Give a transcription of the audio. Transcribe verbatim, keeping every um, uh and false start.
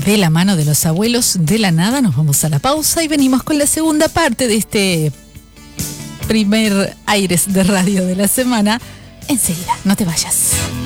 de la mano de los abuelos de la nada. Nos vamos a la pausa y venimos con la segunda parte de este primer Aires de Radio de la semana. Enseguida, no te vayas.